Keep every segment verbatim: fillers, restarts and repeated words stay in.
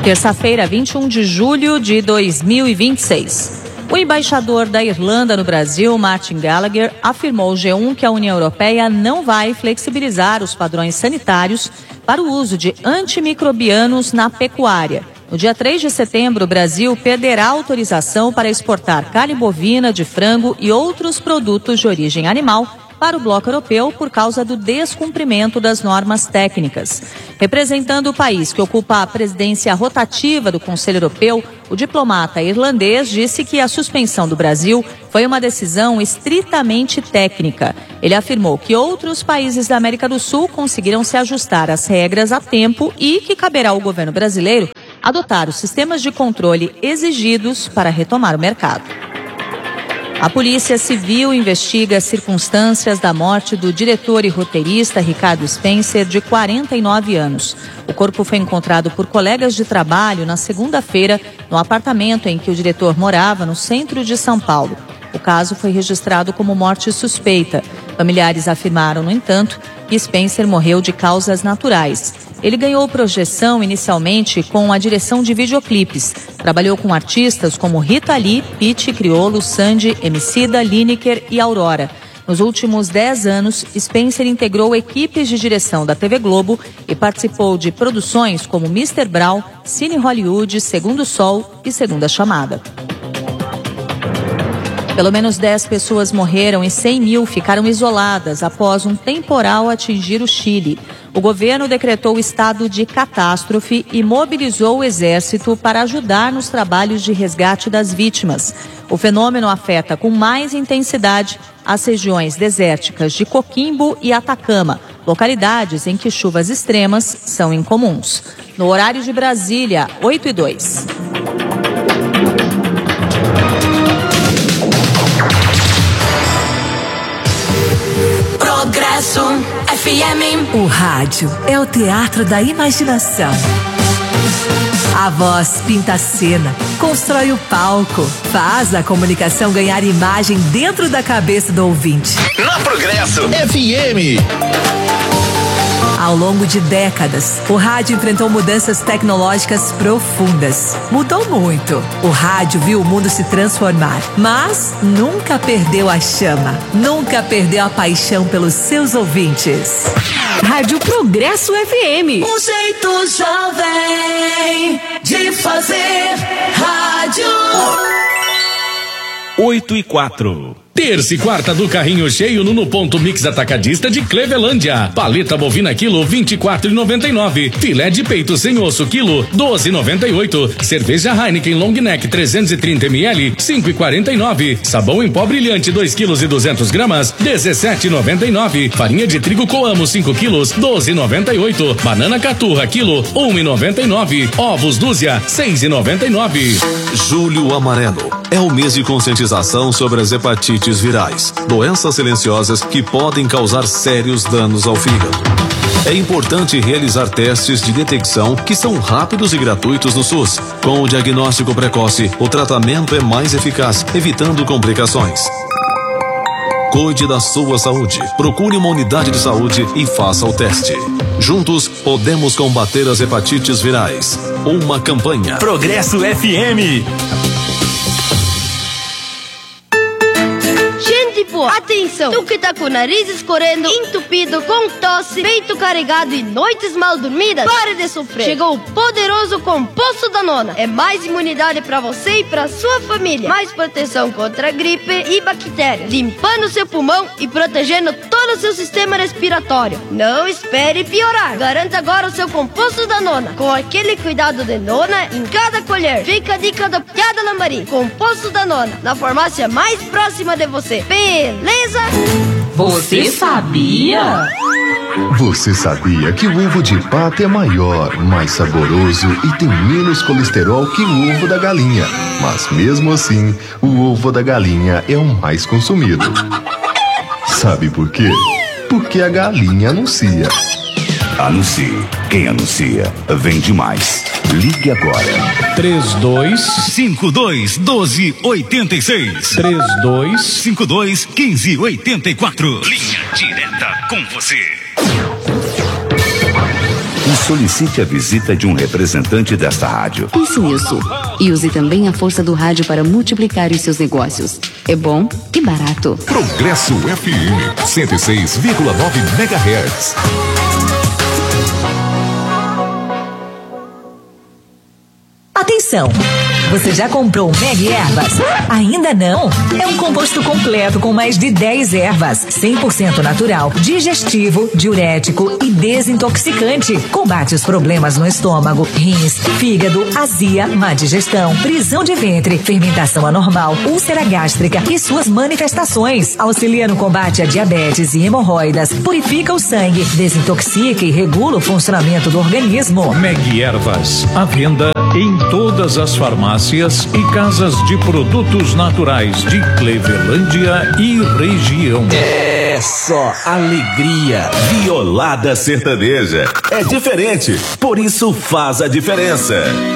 Terça-feira, vinte e um de julho de dois mil e vinte e seis. O embaixador da Irlanda no Brasil, Martin Gallagher, afirmou ao G um que a União Europeia não vai flexibilizar os padrões sanitários para o uso de antimicrobianos na pecuária. No dia três de setembro, o Brasil perderá autorização para exportar carne bovina, de frango e outros produtos de origem animal para o bloco europeu por causa do descumprimento das normas técnicas. Representando o país que ocupa a presidência rotativa do Conselho Europeu, o diplomata irlandês disse que a suspensão do Brasil foi uma decisão estritamente técnica. Ele afirmou que outros países da América do Sul conseguiram se ajustar às regras a tempo e que caberá ao governo brasileiro adotar os sistemas de controle exigidos para retomar o mercado. A Polícia Civil investiga as circunstâncias da morte do diretor e roteirista Ricardo Spencer, de quarenta e nove anos. O corpo foi encontrado por colegas de trabalho na segunda-feira no apartamento em que o diretor morava, no centro de São Paulo. O caso foi registrado como morte suspeita. Familiares afirmaram, no entanto, que Spencer morreu de causas naturais. Ele ganhou projeção inicialmente com a direção de videoclipes. Trabalhou com artistas como Rita Lee, Pitty, Criolo, Sandy, Emicida, Lineker e Aurora. Nos últimos dez anos, Spencer integrou equipes de direção da T V Globo e participou de produções como mister Brown, Cine Hollywood, Segundo Sol e Segunda Chamada. Pelo menos dez pessoas morreram e cem mil ficaram isoladas após um temporal atingir o Chile. O governo decretou estado de catástrofe e mobilizou o exército para ajudar nos trabalhos de resgate das vítimas. O fenômeno afeta com mais intensidade as regiões desérticas de Coquimbo e Atacama, localidades em que chuvas extremas são incomuns. No horário de Brasília, oito e dois. Progresso F M. O rádio é o teatro da imaginação. A voz pinta a cena, constrói o palco, faz a comunicação ganhar imagem dentro da cabeça do ouvinte. Na Progresso F M. Ao longo de décadas, o rádio enfrentou mudanças tecnológicas profundas. Mudou muito. O rádio viu o mundo se transformar, mas nunca perdeu a chama, nunca perdeu a paixão pelos seus ouvintes. Rádio Progresso F M. Um jeito jovem de fazer rádio. Oito e quatro. Terça e quarta do carrinho cheio no No Ponto Mix Atacadista de Clevelândia. Paleta bovina quilo vinte e quatro reais e noventa e nove centavos. Filé de peito sem osso quilo doze reais e noventa e oito centavos. Cerveja Heineken Long Neck trezentos e trinta mililitros cinco reais e quarenta e nove centavos. Sabão em pó brilhante dois quilos e duzentos gramas dezessete reais e noventa e nove centavos. Farinha de trigo Coamo cinco quilos doze reais e noventa e oito centavos. Banana Caturra quilo um real e noventa e nove centavos. Ovos Dúzia seis reais e noventa e nove centavos. Julho Amarelo é o mês de conscientização sobre as hepatites virais, doenças silenciosas que podem causar sérios danos ao fígado. É importante realizar testes de detecção que são rápidos e gratuitos no SUS. Com o diagnóstico precoce, o tratamento é mais eficaz, evitando complicações. Cuide da sua saúde. Procure uma unidade de saúde e faça o teste. Juntos, podemos combater as hepatites virais. Uma campanha. Progresso F M. Atenção, tu que tá com o nariz escorrendo, entupido, com tosse, peito carregado e noites mal dormidas, pare de sofrer. Chegou o poderoso composto da Nona. É mais imunidade pra você e pra sua família. Mais proteção contra gripe e bactérias, limpando seu pulmão e protegendo todo o seu sistema respiratório. Não espere piorar. Garanta agora o seu composto da Nona, com aquele cuidado de Nona em cada colher. Fica a dica do Piada Lambari. Composto da Nona, na farmácia mais próxima de você. Beleza? Você sabia? Você sabia que o ovo de pato é maior, mais saboroso e tem menos colesterol que o ovo da galinha? Mas mesmo assim, o ovo da galinha é o mais consumido. Sabe por quê? Porque a galinha anuncia. Anuncie. Quem anuncia, vende mais. Ligue agora. três dois cinco dois um dois oito seis. três dois cinco dois um cinco oito quatro. Linha direta com você. O solicite a visita de um representante desta rádio. Pense nisso. E use também a força do rádio para multiplicar os seus negócios. É bom e barato. Progresso F M cento e seis vírgula nove megahertz. Atenção! Você já comprou o Meg Ervas? Ainda não? É um composto completo com mais de dez ervas, cem por cento natural, digestivo, diurético e desintoxicante. Combate os problemas no estômago, rins, fígado, azia, má digestão, prisão de ventre, fermentação anormal, úlcera gástrica e suas manifestações. Auxilia no combate a diabetes e hemorroidas, purifica o sangue, desintoxica e regula o funcionamento do organismo. Meg Ervas, à venda em todas as farmácias e casas de produtos naturais de Clevelândia e região. É só alegria. Violada sertaneja. É diferente, por isso faz a diferença.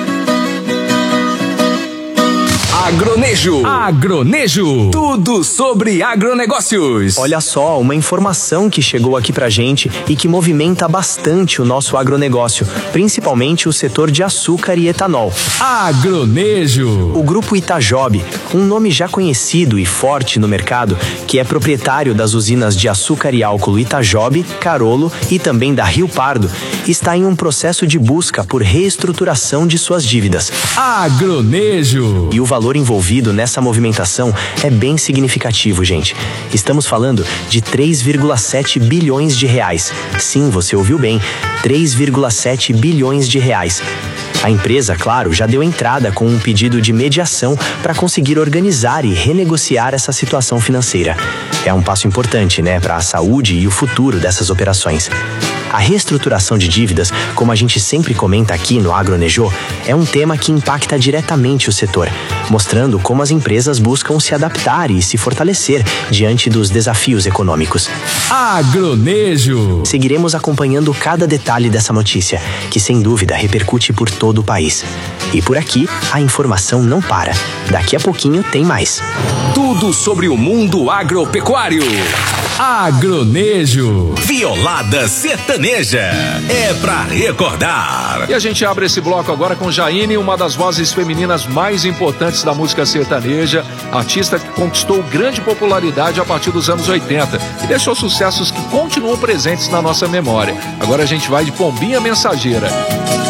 Agronejo. Agronejo. Tudo sobre agronegócios. Olha só, uma informação que chegou aqui pra gente e que movimenta bastante o nosso agronegócio, principalmente o setor de açúcar e etanol. Agronejo. O Grupo Itajobi, um nome já conhecido e forte no mercado, que é proprietário das usinas de açúcar e álcool Itajobi, Carolo e também da Rio Pardo, está em um processo de busca por reestruturação de suas dívidas. Agronejo. E o valor envolvido nessa movimentação é bem significativo, gente. Estamos falando de três vírgula sete bilhões de reais. Sim, você ouviu bem, três vírgula sete bilhões de reais. A empresa, claro, já deu entrada com um pedido de mediação para conseguir organizar e renegociar essa situação financeira. É um passo importante, né, para a saúde e o futuro dessas operações. A reestruturação de dívidas, como a gente sempre comenta aqui no Agronejo, é um tema que impacta diretamente o setor, mostrando como as empresas buscam se adaptar e se fortalecer diante dos desafios econômicos. Agronejo. Seguiremos acompanhando cada detalhe dessa notícia, que sem dúvida repercute por todo o país. E por aqui, a informação não para. Daqui a pouquinho tem mais. Tudo sobre o mundo agropecuário. Agronejo. Violada sertaneja. É pra recordar. E a gente abre esse bloco agora com Jaine, uma das vozes femininas mais importantes da música sertaneja, artista que conquistou grande popularidade a partir dos anos oitenta e deixou sucessos que continuam presentes na nossa memória. Agora a gente vai de Pombinha Mensageira.